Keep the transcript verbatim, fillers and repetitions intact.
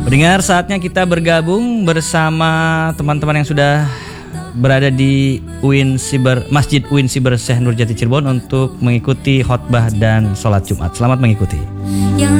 Pendengar, saatnya kita bergabung bersama teman-teman yang sudah berada di U I N Siber, Masjid U I N Siber Syekh Nurjati Cirebon untuk mengikuti khotbah dan sholat Jumat. Selamat mengikuti.